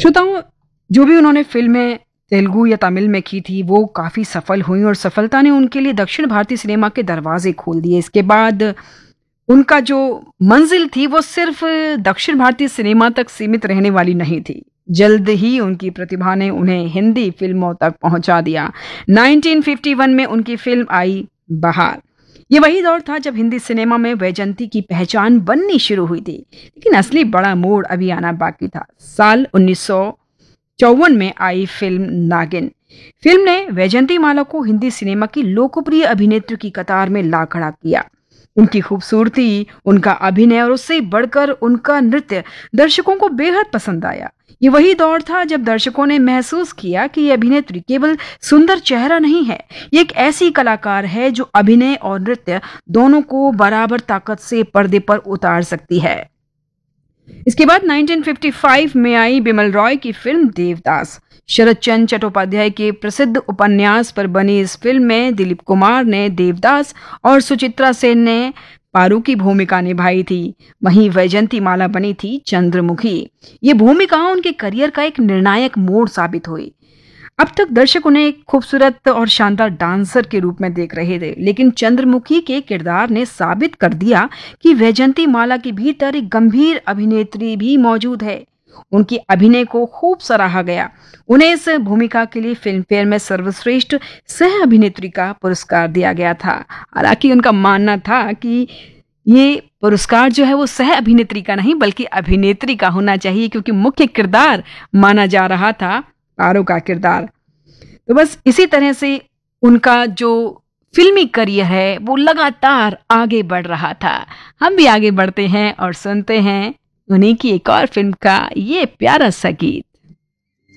श्रोताओं, जो भी उन्होंने फिल्में तेलुगु या तमिल में की थी वो काफ़ी सफल हुई और सफलता ने उनके लिए दक्षिण भारतीय सिनेमा के दरवाजे खोल दिए। इसके बाद उनका जो मंजिल थी वो सिर्फ दक्षिण भारतीय सिनेमा तक सीमित रहने वाली नहीं थी। जल्द ही उनकी प्रतिभा ने उन्हें हिंदी फिल्मों तक पहुंचा दिया। 1951 में उनकी फिल्म आई बहार। ये वही दौर था जब हिंदी सिनेमा में वैजयंती की पहचान बननी शुरू हुई थी, लेकिन असली बड़ा मोड़ अभी आना बाकी था। साल 1954 में आई फिल्म नागिन। फिल्म ने वैजयंती माला को हिंदी सिनेमा की लोकप्रिय अभिनेत्री की कतार में ला खड़ा किया। उनकी खूबसूरती, उनका अभिनय और उससे बढ़कर उनका नृत्य दर्शकों को बेहद पसंद आया। ये वही दौर था जब दर्शकों ने महसूस किया कि ये अभिनेत्री केवल सुंदर चेहरा नहीं है, ये एक ऐसी कलाकार है जो अभिनय और नृत्य दोनों को बराबर ताकत से पर्दे पर उतार सकती है। इसके बाद 1955 में आई बिमल रॉय की फिल्म देवदास। शरद चंद्र चट्टोपाध्याय के प्रसिद्ध उपन्यास पर बनी इस फिल्म में दिलीप कुमार ने देवदास और सुचित्रा सेन ने पारू की भूमिका निभाई थी। वहीं वैजयंती माला बनी थी चंद्रमुखी। ये भूमिका उनके करियर का एक निर्णायक मोड़ साबित हुई। अब तक दर्शक उन्हें एक खूबसूरत और शानदार डांसर के रूप में देख रहे थे, लेकिन चंद्रमुखी के किरदार ने साबित कर दिया कि वैजयंती माला के भीतर एक गंभीर अभिनेत्री भी मौजूद है। उनकी अभिनय को खूब सराहा गया। उन्हें इस भूमिका के लिए फिल्म फेयर में सर्वश्रेष्ठ सह अभिनेत्री का पुरस्कार दिया गया था। हालांकि उनका मानना था कि ये पुरस्कार जो है वो सह अभिनेत्री का नहीं बल्कि अभिनेत्री का होना चाहिए, क्योंकि मुख्य किरदार माना जा रहा था पारो का किरदार। तो बस इसी तरह से उनका जो फिल्मी करियर है वो लगातार आगे बढ़ रहा था। हम भी आगे बढ़ते हैं और सुनते हैं उन्हीं की एक और फिल्म का ये प्यारा सा गीत।